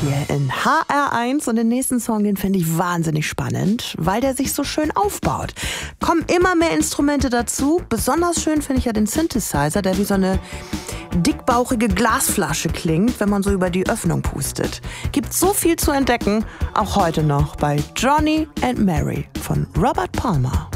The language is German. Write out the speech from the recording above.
hier in HR1 und den nächsten Song, den finde ich wahnsinnig spannend, weil der sich so schön aufbaut. Kommen immer mehr Instrumente dazu. Besonders schön finde ich ja den Synthesizer, der wie so eine dickbauchige Glasflasche klingt, wenn man so über die Öffnung pustet. Gibt so viel zu entdecken, auch heute noch bei Johnny and Mary von Robert Palmer.